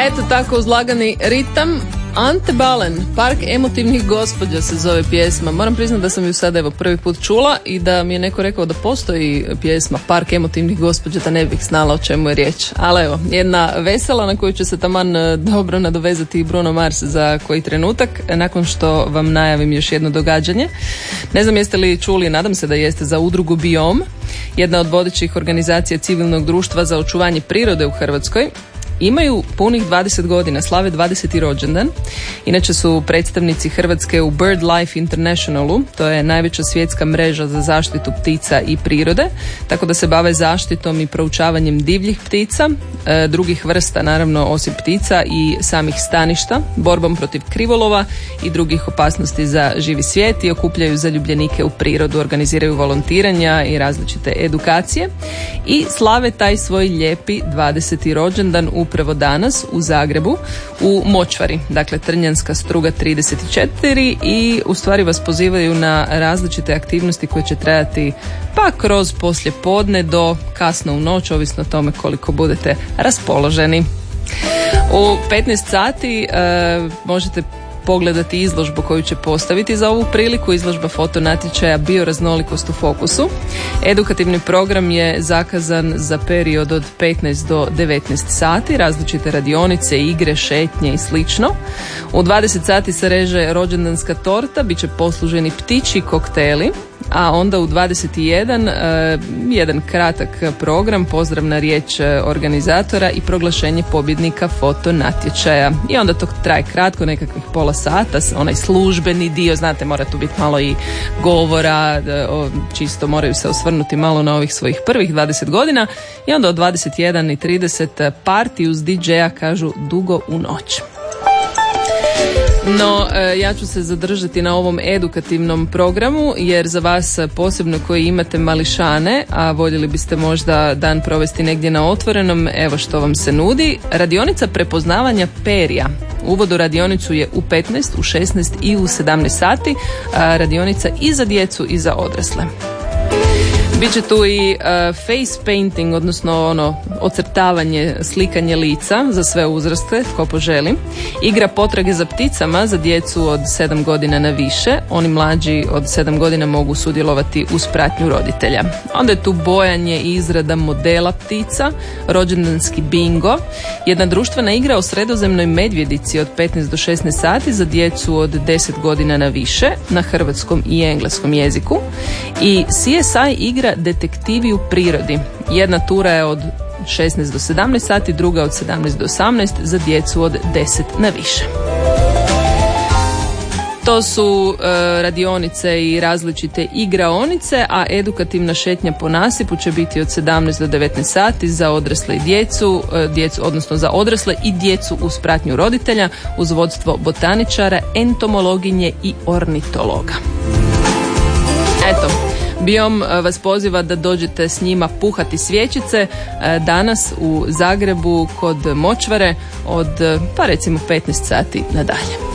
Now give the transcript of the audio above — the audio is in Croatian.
Eto tako uz lagani ritam. Ante Balen, Park emotivnih gospođa se zove pjesma. Moram priznati da sam ju sad evo prvi put čula i da mi je neko rekao da postoji pjesma Park emotivnih gospođa, da ne bih znala o čemu je riječ. Ali evo, jedna vesela na koju će se taman dobro nadovezati Bruno Mars za koji trenutak, nakon što vam najavim još jedno događanje. Ne znam jeste li čuli, nadam se da jeste, za udrugu Biom, jedna od vodećih organizacija civilnog društva za očuvanje prirode u Hrvatskoj. Imaju punih 20 godina, slave 20. rođendan. Inače su predstavnici Hrvatske u BirdLife Internationalu, to je najveća svjetska mreža za zaštitu ptica i prirode, tako da se bave zaštitom i proučavanjem divljih ptica, drugih vrsta naravno osim ptica i samih staništa, borbom protiv krivolova i drugih opasnosti za živi svijet i okupljaju zaljubljenike u prirodu, organiziraju volontiranja i različite edukacije i slave taj svoj lijepi 20. rođendan upravo danas u Zagrebu u Močvari, dakle Trnjanska struga 34, i u stvari vas pozivaju na različite aktivnosti koje će trajati pa kroz poslijepodne do kasno u noć, ovisno o tome koliko budete raspoloženi. U 15 sati možete pogledati izložbu koju će postaviti za ovu priliku, izložba fotonatječaja Bioraznolikost u fokusu. Edukativni program je zakazan za period od 15 do 19 sati, različite radionice, igre, šetnje i slično. U 20 sati se reže rođendanska torta, bit će posluženi ptičji kokteli, a onda u 21 jedan kratak program, pozdravna riječ organizatora i proglašenje pobjednika fotonatječaja. I onda to traje kratko, nekakvih pola sata, onaj službeni dio, znate, mora tu biti malo i govora, čisto moraju se osvrnuti malo na ovih svojih prvih 20 godina i onda od 21:30 party uz DJ-a, kažu dugo u noć. No, ja ću se zadržati na ovom edukativnom programu, jer za vas posebno koji imate mališane, a voljeli biste možda dan provesti negdje na otvorenom, evo što vam se nudi. Radionica prepoznavanja perja. Uvod u radionicu je u 15, u 16 i u 17 sati. Radionica i za djecu i za odrasle. Biće tu i face painting, odnosno ocrtavanje, slikanje lica za sve uzraste, tko poželi. Igra potrage za pticama za djecu od 7 godina na više. Oni mlađi od 7 godina mogu sudjelovati uz pratnju roditelja. Onda je tu bojanje i izrada modela ptica, rođendanski bingo, jedna društvena igra o sredozemnoj medvjedici od 15 do 16 sati za djecu od 10 godina na više na hrvatskom i engleskom jeziku, i CSI igra Detektivi u prirodi. Jedna tura je od 16 do 17 sati, druga od 17 do 18 za djecu od 10 na više. To su radionice i različite igraonice, a edukativna šetnja po nasipu će biti od 17 do 19 sati za odrasle i djecu, odnosno za odrasle i djecu uz pratnju roditelja uz vodstvo botaničara, entomologinje i ornitologa. Eto, Biom vas poziva da dođete s njima puhati svječice danas u Zagrebu kod Močvare od pa recimo 15 sati nadalje.